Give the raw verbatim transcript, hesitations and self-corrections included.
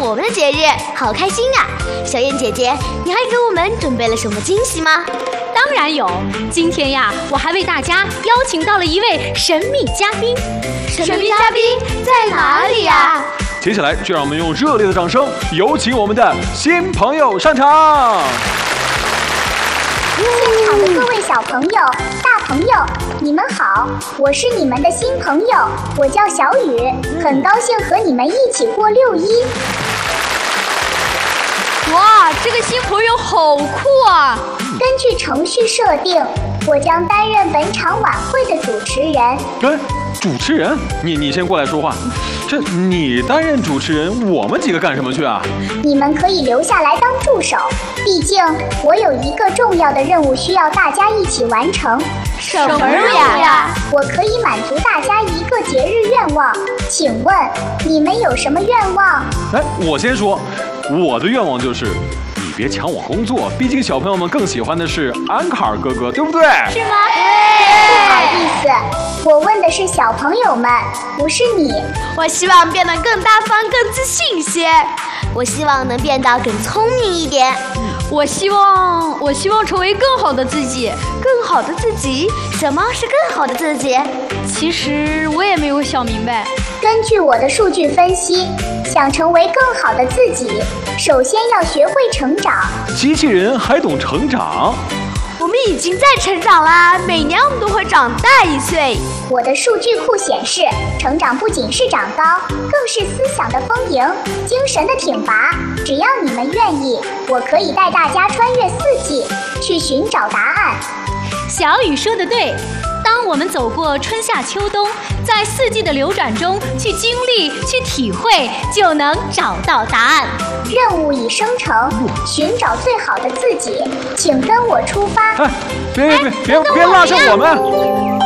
我们的节日，好开心啊！小燕姐姐，你还给我们准备了什么惊喜吗？ 当然有，今天呀，我还为大家邀请到了一位神秘嘉宾。 神秘嘉宾在哪里呀？ 接下来就让我们用热烈的掌声，有请我们的新朋友上场。 现场的各位小朋友、大朋友，你们好，我是你们的新朋友，我叫小雨，很高兴和你们一起过六一。 哇，这个新朋友好酷啊！ 根据程序设定，我将担任本场晚会的主持人。 哎，主持人，你你先过来说话。这你担任主持人，我们几个干什么去啊？ 你们可以留下来当助手，毕竟我有一个重要的任务需要大家一起完成。 什么任务呀？ 我可以满足大家一个节日愿望，请问你们有什么愿望？ 哎，我先说，我的愿望就是。你别抢我工作，毕竟小朋友们更喜欢的是安卡尔哥哥，对不对？ 是吗？ 不好意思，我问的是小朋友们，不是你。 我希望变得更大方、更自信一些。我希望能变得更聪明一点。 我希望，我希望成为更好的自己。 更好的自己？什么是更好的自己？ 其实我也没有想明白。 根据我的数据分析，想成为更好的自己，首先要学会成长。 机器人还懂成长？ 我们已经在成长啦，每年我们都会长大一岁。 我的数据库显示，成长不仅是长高，更是思想的丰盈，精神的挺拔。只要你们愿意，我可以带大家穿越四季，去寻找答案。 小雨说的对，当我们走过春夏秋冬，在四季的流转中去经历、去体会，就能找到答案。 任务已生成，寻找最好的自己，请跟我出发。 哎，别别别别别拉上我们！